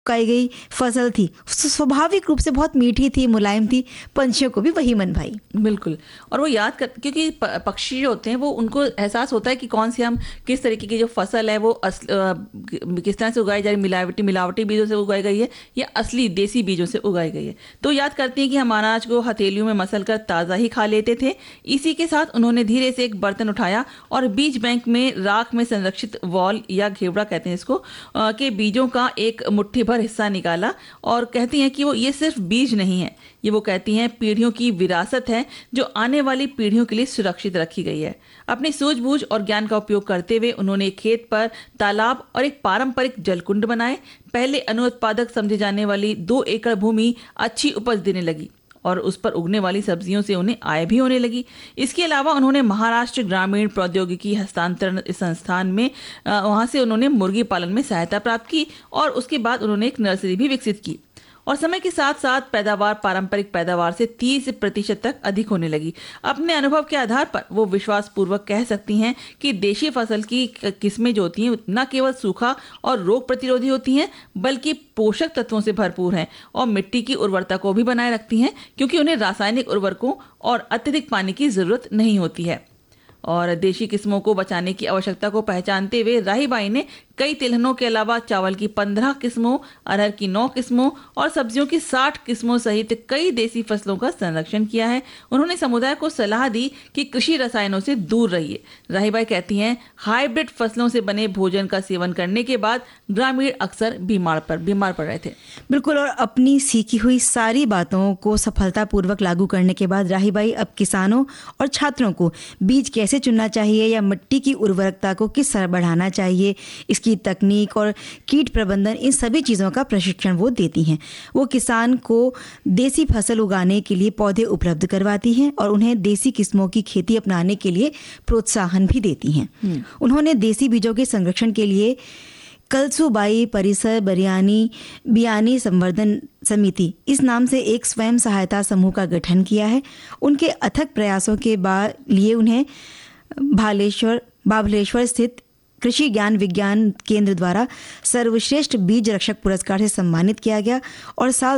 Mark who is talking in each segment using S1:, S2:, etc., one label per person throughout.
S1: उगाई गई फसल थी स्वाभाविक रूप से बहुत मीठी थी, मुलायम थी, पंछियों को भी वही मन भाई।
S2: बिल्कुल। और वो याद कर, क्योंकि पक्षी जो होते हैं वो उनको एहसास होता है कि कौन सी हम किस तरीके की जो फसल है वो किस तरह से उगाई जा रही, मिलावटी बीजों से उगाई गई है या असली देसी बीजों से उगाई गई है। तो याद करती हैं कि हम अनाज को हथेलियों में मसल कर ताज़ा ही खा लेते थे। इसी के साथ उन्होंने धीरे से एक बर्तन उठाया और बीज बैंक में राख में संरक्षित वॉल या घेवड़ा कहते हैं इसको के बीजों का एक मुट्ठी भर हिस्सा निकाला और कहती हैं कि वो ये सिर्फ बीज नहीं है, ये वो कहती हैं पीढ़ियों की विरासत है जो आने वाली पीढ़ियों के लिए सुरक्षित रखी गई है। अपनी सूझबूझ और ज्ञान का उपयोग करते हुए उन्होंने एक खेत पर तालाब और एक पारंपरिक जलकुंड बनाए। पहले अनुत्पादक समझे जाने वाली 2 एकड़ भूमि अच्छी उपज देने लगी और उस पर उगने वाली सब्जियों से उन्हें आय भी होने लगी। इसके अलावा उन्होंने महाराष्ट्र ग्रामीण प्रौद्योगिकी हस्तांतरण संस्थान में वहां से उन्होंने मुर्गी पालन में सहायता प्राप्त की और उसके बाद उन्होंने एक नर्सरी भी विकसित की और समय के साथ साथ पैदावार पारंपरिक पैदावार से 30% तक अधिक होने लगी। अपने अनुभव के आधार पर वो विश्वास पूर्वक कह सकती हैं कि देशी फसल की किस्में जो होती हैं न केवल सूखा और रोग प्रतिरोधी होती हैं बल्कि पोषक तत्वों से भरपूर हैं और मिट्टी की उर्वरता को भी बनाए रखती हैं क्योंकि उन्हें रासायनिक उर्वरकों और अत्यधिक पानी की जरूरत नहीं होती है। और देशी किस्मों को बचाने की आवश्यकता को पहचानते हुए राहीबाई ने कई तिलहनों के अलावा चावल की 15 किस्मों, अरहर की 9 किस्मों और सब्जियों की 60 किस्मों सहित कई देसी फसलों का संरक्षण किया है। उन्होंने समुदाय को सलाह दी कि कृषि रसायनों से दूर रहिए। राहीबाई कहती हैं हाइब्रिड फसलों से बने भोजन का सेवन करने के बाद ग्रामीण अक्सर बीमार पड़ रहे थे।
S1: बिल्कुल। और अपनी सीखी हुई सारी बातों को सफलतापूर्वक लागू करने के बाद राहीबाई अब किसानों और छात्रों को बीज कैसे चुनना चाहिए या मिट्टी की उर्वरकता को किस तरह बढ़ाना चाहिए, इसकी तकनीक और कीट प्रबंधन, इन सभी चीज़ों का प्रशिक्षण वो देती हैं। वो किसान को देसी फसल उगाने के लिए पौधे उपलब्ध करवाती हैं और उन्हें देसी किस्मों की खेती अपनाने के लिए प्रोत्साहन भी देती हैं। उन्होंने देसी बीजों के संरक्षण के लिए कलसूबाई परिसर बियानी संवर्धन समिति इस नाम से एक स्वयं सहायता समूह का गठन किया है। उनके अथक प्रयासों के लिए उन्हें बाभलेश्वर स्थित कृषि ज्ञान विज्ञान केंद्र द्वारा सर्वश्रेष्ठ बीज रक्षक पुरस्कार से सम्मानित किया गया और साल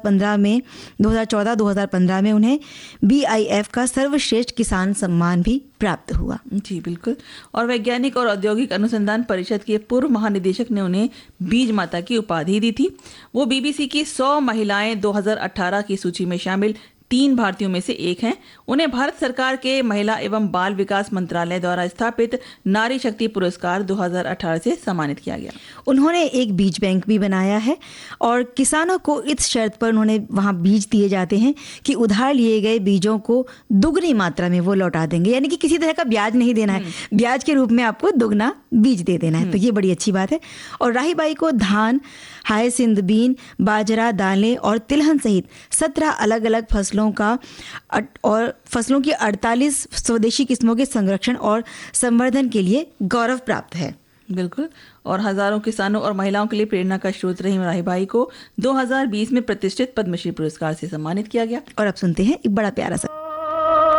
S1: 2014-2015 में उन्हें BIF का सर्वश्रेष्ठ किसान सम्मान भी प्राप्त हुआ।
S2: जी बिल्कुल। और वैज्ञानिक और औद्योगिक अनुसंधान परिषद के पूर्व महानिदेशक ने उन्हें बीज माता की उपाधि दी थी। वो BBC की 100 महिलाएं 2018 की सूची में शामिल 3 भारतीयों में से एक हैं। उन्हें भारत सरकार के महिला एवं बाल विकास मंत्रालय द्वारा स्थापित नारी शक्ति पुरस्कार 2018 से सम्मानित किया गया।
S1: उन्होंने एक बीज बैंक भी बनाया है और किसानों को इस शर्त पर उन्होंने वहां बीज दिए जाते हैं कि उधार लिए गए बीजों को दुगनी मात्रा में वो लौटा देंगे, यानी कि किसी तरह का ब्याज नहीं देना है, ब्याज के रूप में आपको दुगना बीज दे देना है। तो ये बड़ी अच्छी बात है। और राहीबाई को धान, हायसिंथ बीन, बाजरा, दालें और तिलहन सहित 17 अलग अलग फसलों की 48 स्वदेशी किस्मों के संरक्षण और संवर्धन के लिए गौरव प्राप्त है।
S2: बिल्कुल। और हजारों किसानों और महिलाओं के लिए प्रेरणा का स्रोत रही राहीबाई को 2020 में प्रतिष्ठित पद्मश्री पुरस्कार से सम्मानित किया गया।
S1: और अब सुनते हैं एक बड़ा प्यारा सा